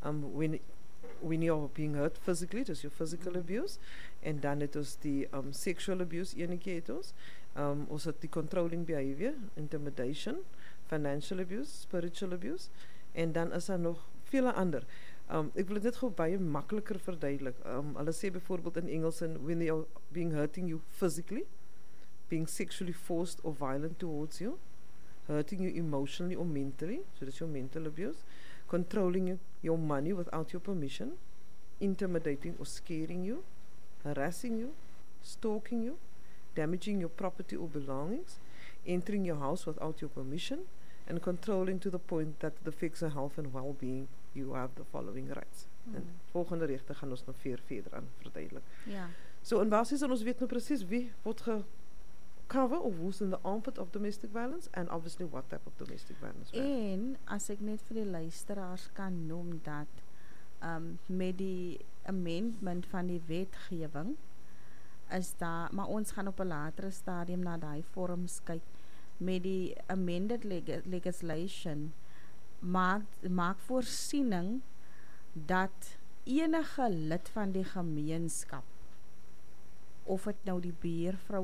when you're being hurt physically, dus your physical abuse, en dan het ons die sexual abuse enetjie het ons. Ons het die controlling behavior, intimidation, financial abuse, spiritual abuse, en dan is daar nog vele ander. Ek wil dit net gou baie makliker verduidelik. Hulle sê byvoorbeeld in Engels, when they are being hurting you physically, being sexually forced or violent towards you, hurting you emotionally or mentally, so that's your mental abuse, controlling your money without your permission, intimidating or scaring you, harassing you, stalking you, damaging your property or belongings, entering your house without your permission, and controlling to the point that it affects your health and well-being, you have the following rights. En volgende regte gaan ons nog verder aan verduidelik. Ja. So in basis ons weet nou presies wie word cover of who's in the armpit of domestic violence and obviously what type of domestic violence. En as ek net vir die luisteraars kan noem dat met die amendment van die wetgewing is daar, maar ons gaan op 'n latere stadium na daai vorms kyk. Met die amended legislation maak voorsiening dat enige lid van die gemeenskap, of het nou die buurvrou